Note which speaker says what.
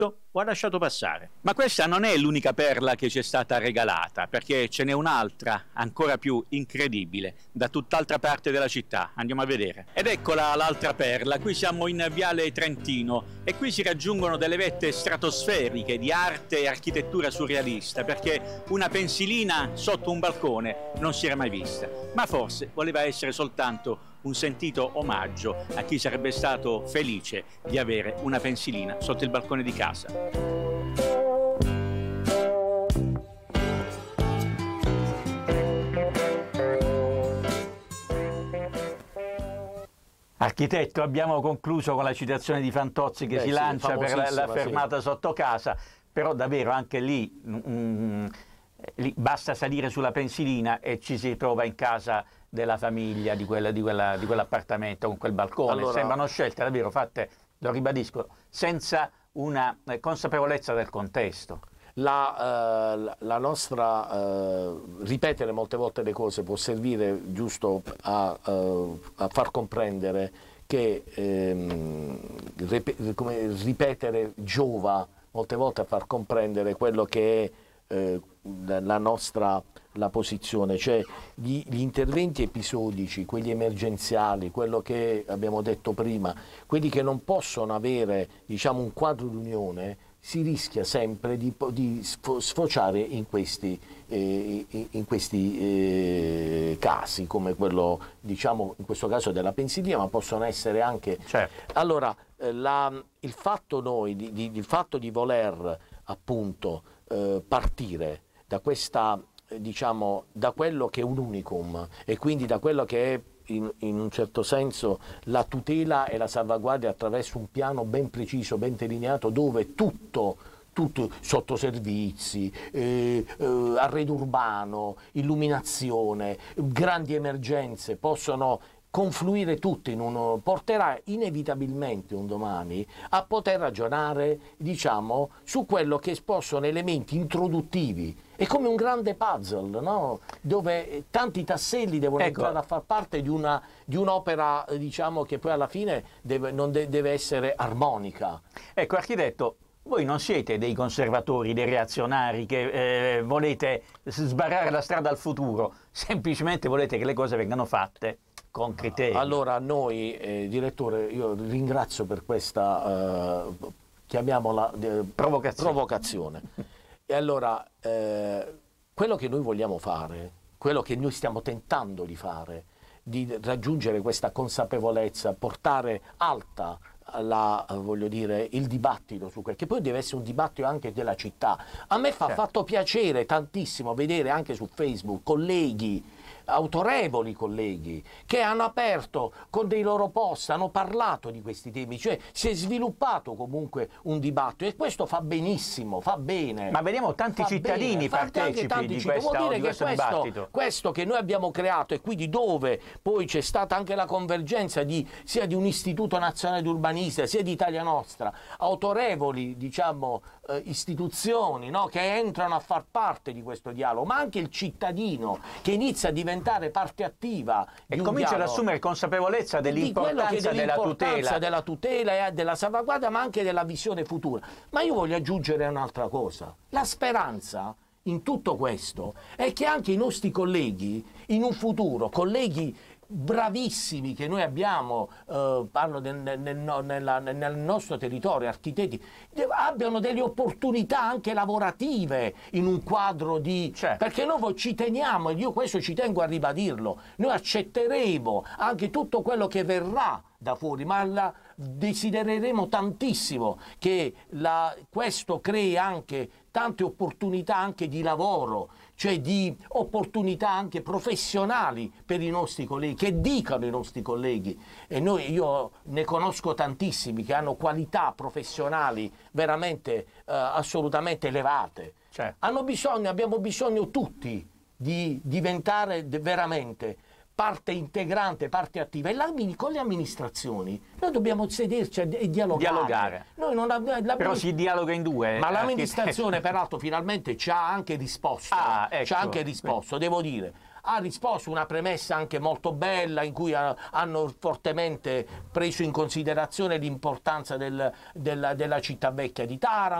Speaker 1: fatto o ha lasciato passare.
Speaker 2: Ma questa non è l'unica perla che ci è stata regalata, perché ce n'è un'altra ancora più incredibile da tutt'altra parte della città. Andiamo a vedere. Ed eccola l'altra perla. Qui siamo in Viale Trentino e qui si raggiungono delle vette stratosferiche di arte e architettura surrealista, perché una pensilina sotto un balcone non si era mai vista. Ma forse voleva essere soltanto un sentito omaggio a chi sarebbe stato felice di avere una pensilina sotto il balcone di casa.
Speaker 1: Architetto, abbiamo concluso con la citazione di Fantozzi che si lancia per la fermata sotto casa, però davvero anche lì, lì basta salire sulla pensilina e ci si trova in casa della famiglia di quell'appartamento con quel balcone.
Speaker 3: Allora,
Speaker 1: sembrano scelte davvero fatte, lo ribadisco, senza una consapevolezza del contesto.
Speaker 3: La nostra ripetere molte volte le cose può servire giusto a far comprendere che ripetere giova molte volte a far comprendere quello che è la posizione, cioè gli interventi episodici, quelli emergenziali, quello che abbiamo detto prima, quelli che non possono avere, diciamo, un quadro d'unione, si rischia sempre di sfociare in questi casi, come quello, diciamo, in questo caso della pensilina, ma possono essere anche...
Speaker 1: Certo.
Speaker 3: Allora, il fatto di voler appunto partire da questa, diciamo, da quello che è un unicum e quindi da quello che è in un certo senso la tutela e la salvaguardia attraverso un piano ben preciso, ben delineato, dove tutto sottoservizi, arredo urbano, illuminazione, grandi emergenze possono confluire tutto in uno, porterà inevitabilmente un domani a poter ragionare, diciamo, su quello che possono elementi introduttivi. È come un grande puzzle, no? Dove tanti tasselli devono entrare a far parte di un'opera, diciamo, che poi alla fine deve essere armonica.
Speaker 1: Ecco, architetto, voi non siete dei conservatori, dei reazionari che volete sbarrare la strada al futuro, semplicemente volete che le cose vengano fatte con criterio.
Speaker 3: Allora noi, direttore, io ringrazio per questa, chiamiamola, provocazione. E allora, quello che noi vogliamo fare, quello che noi stiamo tentando di fare, di raggiungere questa consapevolezza, portare alta voglio dire, il dibattito su quel che poi deve essere un dibattito anche della città. A me fatto piacere tantissimo vedere anche su Facebook colleghi, autorevoli colleghi, che hanno aperto con dei loro post, hanno parlato di questi temi, cioè si è sviluppato comunque un dibattito e questo fa benissimo, fa bene.
Speaker 1: Ma vediamo tanti cittadini partecipi di questo dibattito.
Speaker 3: Questo che noi abbiamo creato e quindi dove poi c'è stata anche la convergenza sia di un istituto nazionale di urbanistica, sia di Italia Nostra, autorevoli, diciamo, istituzioni, no, che entrano a far parte di questo dialogo, ma anche il cittadino che inizia a diventare parte attiva
Speaker 1: e comincia ad assumere consapevolezza dell'importanza
Speaker 3: della tutela e della salvaguardia, ma anche della visione futura. Ma io voglio aggiungere un'altra cosa: la speranza in tutto questo è che anche i nostri colleghi in un futuro, colleghi bravissimi che noi abbiamo, parlo nel nostro territorio, architetti, abbiano delle opportunità anche lavorative in un quadro di... Perché noi ci teniamo, e io questo ci tengo a ribadirlo, noi accetteremo anche tutto quello che verrà da fuori, ma desidereremo tantissimo che questo crei anche tante opportunità anche di lavoro, cioè di opportunità anche professionali per i nostri colleghi, che dicano i nostri colleghi, e io ne conosco tantissimi che hanno qualità professionali veramente assolutamente elevate. Abbiamo bisogno tutti di diventare veramente parte integrante, parte attiva, e con le amministrazioni noi dobbiamo sederci e dialogare.
Speaker 1: Però si dialoga in due.
Speaker 3: Ma l'amministrazione peraltro finalmente ci ha anche risposto, devo dire. ha risposto una premessa anche molto bella in cui hanno fortemente preso in considerazione l'importanza della città vecchia di Taranto.